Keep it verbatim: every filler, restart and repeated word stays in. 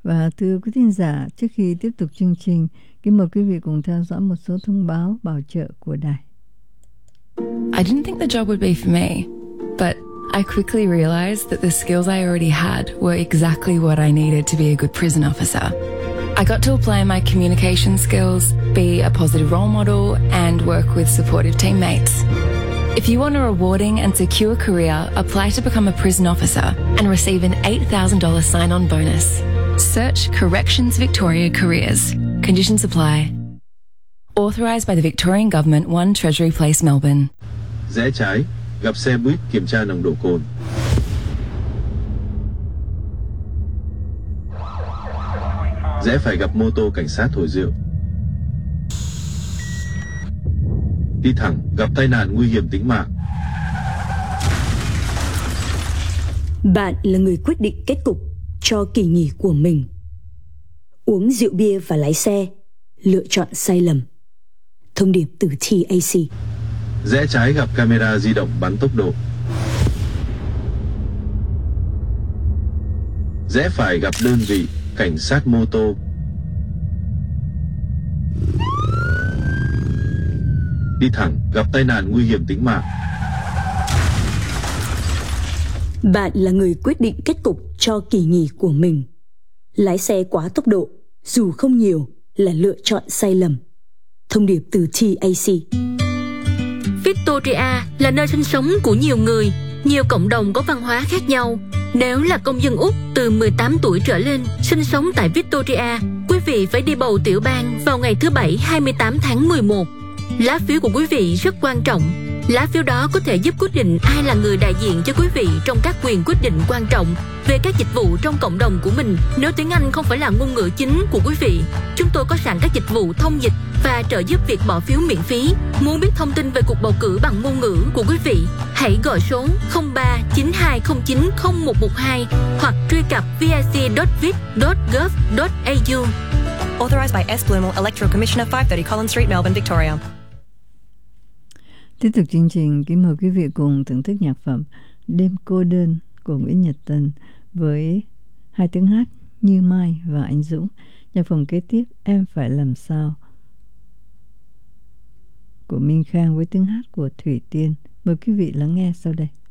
Và thưa quý thính giả, trước khi tiếp tục chương trình, kính mời quý vị cùng theo dõi một số thông báo bảo trợ của đài. I didn't think the job would be for me, but I quickly realized that the skills I already had were exactly what I needed to be a good prison officer. I got to apply my communication skills, be a positive role model, and work with supportive teammates. If you want a rewarding and secure career, apply to become a prison officer and receive an eight thousand dollars sign-on bonus. Search Corrections Victoria Careers. Conditions apply. Authorised by the Victorian Government, One Treasury Place, Melbourne. Rẽ trái, gặp xe buýt kiểm tra nồng độ cồn. Rẽ phải gặp mô tô cảnh sát thổi rượu. Đi thẳng, gặp tai nạn nguy hiểm tính mạng. Bạn là người quyết định kết cục cho kỳ nghỉ của mình. Uống rượu bia và lái xe, lựa chọn sai lầm. Thông điệp từ tê a xê. Rẽ trái gặp camera di động bắn tốc độ. Rẽ phải gặp đơn vị cảnh sát mô tô. Đi thẳng, gặp tai nạn nguy hiểm tính mạng. Bạn là người quyết định kết cục cho kỳ nghỉ của mình. Lái xe quá tốc độ, dù không nhiều, là lựa chọn sai lầm. Thông điệp từ tê a xê. Victoria là nơi sinh sống của nhiều người, nhiều cộng đồng có văn hóa khác nhau. Nếu là công dân Úc từ mười tám tuổi trở lên sinh sống tại Victoria, quý vị phải đi bầu tiểu bang vào ngày thứ Bảy hai mươi tám tháng mười một. Lá phiếu của quý vị rất quan trọng. Lá phiếu đó có thể giúp quyết định ai là người đại diện cho quý vị trong các quyền quyết định quan trọng về các dịch vụ trong cộng đồng của mình. Nếu tiếng Anh không phải là ngôn ngữ chính của quý vị, chúng tôi có sẵn các dịch vụ thông dịch và trợ giúp việc bỏ phiếu miễn phí. Muốn biết thông tin về cuộc bầu cử bằng ngôn ngữ của quý vị, hãy gọi số không ba chín hai không chín không một một hai hoặc truy cập vic chấm vic chấm gov chấm au. Authorised by S. Blumel, Electoral Commissioner, five thirty Collins Street, Melbourne, Victoria. Tiếp tục chương trình, kính mời quý vị cùng thưởng thức nhạc phẩm Đêm Cô Đơn của Nguyễn Nhật Tân với hai tiếng hát Như Mai và Anh Dũng. Nhạc phẩm kế tiếp Em Phải Làm Sao của Minh Khang với tiếng hát của Thủy Tiên. Mời quý vị lắng nghe sau đây.